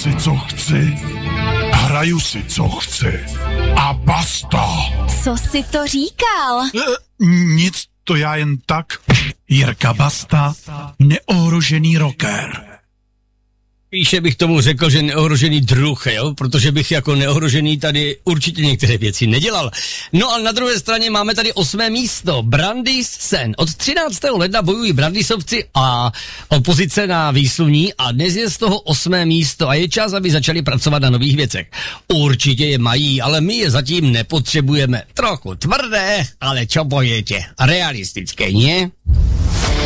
si, co chci, hraju si, co chci a basta. Co jsi to říkal? Nic, to já jen tak. Jirka Basta, neohrožený rocker. Píše bych tomu řekl, že neohrožený druh, jo? Protože bych jako neohrožený tady určitě některé věci nedělal. No a na druhé straně máme tady 8. místo. Brandýs Sen. Od 13. ledna bojují Brandýsovci a opozice na výsluní a dnes je z toho 8. místo a je čas, aby začali pracovat na nových věcech. Určitě je mají, ale my je zatím nepotřebujeme. Trochu tvrdé, ale čo pojete? Realistické, ne?